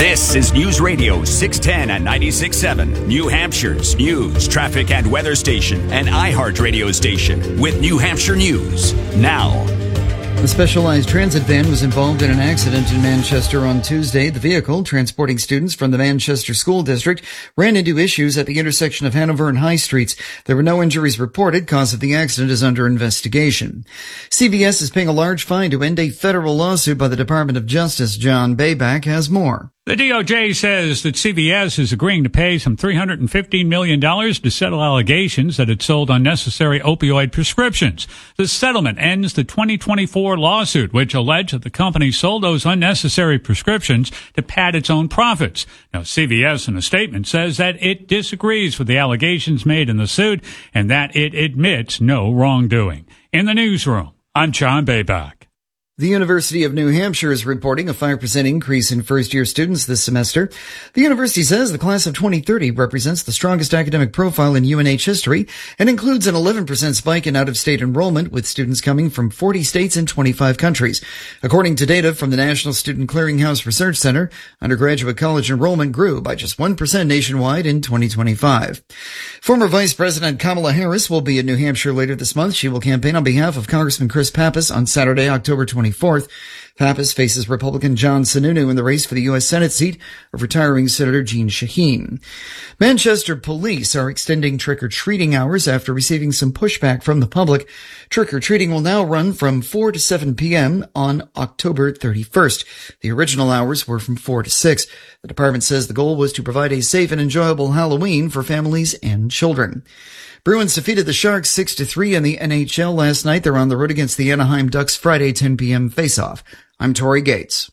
This is News Radio 610 and 96.7, New Hampshire's news, traffic, and weather station, and iHeart radio station with New Hampshire News. Now. A specialized transit van was involved in an accident in Manchester on Tuesday. The vehicle, transporting students from the Manchester School District, ran into issues at the intersection of Hanover and High Streets. There were no injuries reported. Cause of the accident is under investigation. CVS is paying a large fine to end a federal lawsuit by the Department of Justice. John Bayback has more. The DOJ says that CVS is agreeing to pay some $315 million to settle allegations that it sold unnecessary opioid prescriptions. The settlement ends the 2024 lawsuit, which alleged that the company sold those unnecessary prescriptions to pad its own profits. Now, CVS in a statement says that it disagrees with the allegations made in the suit and that it admits no wrongdoing. In the newsroom, I'm John Bayback. The University of New Hampshire is reporting a 5% increase in first-year students this semester. The university says the class of 2030 represents the strongest academic profile in UNH history and includes an 11% spike in out-of-state enrollment, with students coming from 40 states and 25 countries. According to data from the National Student Clearinghouse Research Center, undergraduate college enrollment grew by just 1% nationwide in 2025. Former Vice President Kamala Harris will be in New Hampshire later this month. She will campaign on behalf of Congressman Chris Pappas on Saturday, October 24th. Pappas faces Republican John Sununu in the race for the U.S. Senate seat of retiring Senator Jeanne Shaheen. Manchester police are extending trick-or-treating hours after receiving some pushback from the public. Trick-or-treating will now run from 4 to 7 p.m. on October 31st. The original hours were from 4 to 6. The department says the goal was to provide a safe and enjoyable Halloween for families and children. Bruins defeated the Sharks 6-3 in the NHL last night. They're on the road against the Anaheim Ducks Friday 10 p.m. face-off. I'm Tori Gates.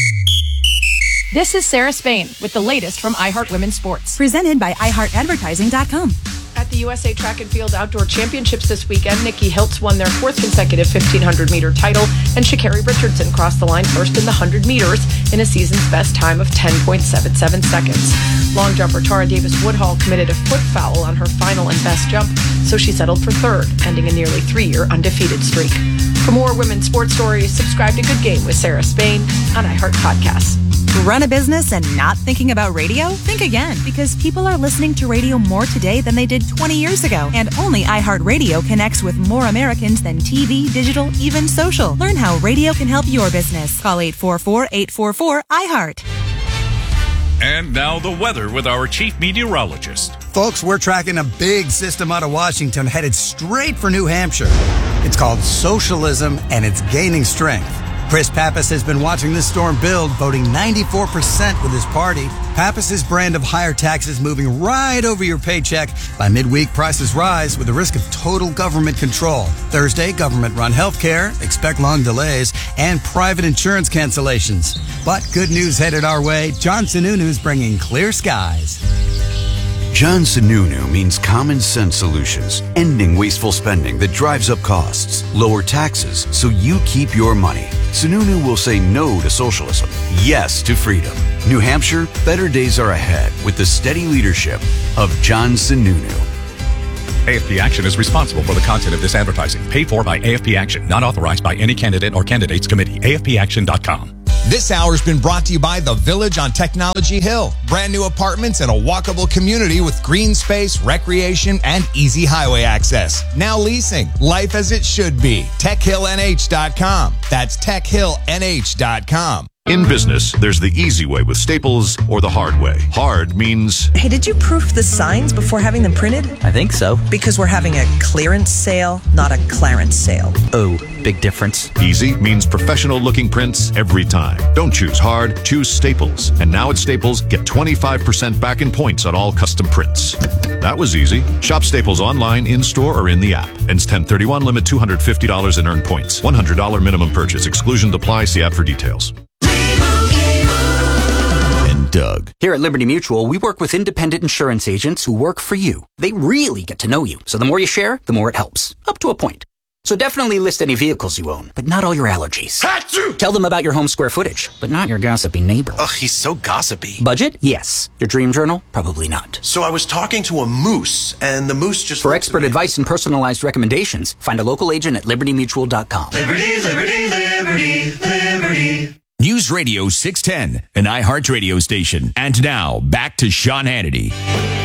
This is Sarah Spain with the latest from iHeart Women's Sports. Presented by iHeartAdvertising.com. At the USA Track and Field Outdoor Championships this weekend, Nikki Hiltz won their fourth consecutive 1,500-meter title, and Sha'Carri Richardson crossed the line first in the 100 meters in a season's best time of 10.77 seconds. Long jumper Tara Davis-Woodhall committed a foot foul on her final and best jump, so she settled for third, ending a nearly 3-year undefeated streak. For more women's sports stories, subscribe to Good Game with Sarah Spain on iHeart Podcasts. Run a business and not thinking about radio? Think again, because people are listening to radio more today than they did 20 years ago. And only iHeartRadio connects with more Americans than TV, digital, even social. Learn how radio can help your business. Call 844-844-iHeart. And now the weather with our chief meteorologist. Folks, we're tracking a big system out of Washington headed straight for New Hampshire. It's called socialism, and it's gaining strength. Chris Pappas has been watching this storm build, voting 94% with his party. Pappas's brand of higher taxes moving right over your paycheck. By midweek, prices rise with the risk of total government control. Thursday, government-run health care, expect long delays, and private insurance cancellations. But good news headed our way. John Sununu's bringing clear skies. John Sununu means common sense solutions, ending wasteful spending that drives up costs, lower taxes so you keep your money. Sununu will say no to socialism, yes to freedom. New Hampshire, better days are ahead with the steady leadership of John Sununu. AFP Action is responsible for the content of this advertising. Paid for by AFP Action. Not authorized by any candidate or candidates committee. AFPAction.com. This hour has been brought to you by The Village on Technology Hill. Brand new apartments in a walkable community with green space, recreation, and easy highway access. Now leasing. Life as it should be. TechHillNH.com. That's TechHillNH.com. In business, there's the easy way with Staples or the hard way. Hard means... Hey, did you proof the signs before having them printed? I think so. Because we're having a clearance sale, not a clarence sale. Oh, big difference. Easy means professional-looking prints every time. Don't choose hard, choose Staples. And now at Staples, get 25% back in points on all custom prints. That was easy. Shop Staples online, in-store, or in the app. Ends 10/31, limit $250 in earned points. $100 minimum purchase. Exclusions apply. See app for details. Doug. Here at Liberty Mutual, we work with independent insurance agents who work for you. They really get to know you, so the more you share, the more it helps. Up to a point. So definitely list any vehicles you own, but not all your allergies. Achoo! Tell them about your home square footage, but not your gossipy neighbor. Ugh, he's so gossipy. Budget? Yes. Your dream journal? Probably not. So I was talking to a moose, and the moose just... For expert advice and personalized recommendations, find a local agent at libertymutual.com. Liberty, liberty, liberty, liberty. News Radio 610, an iHeart radio station. And now, back to Sean Hannity.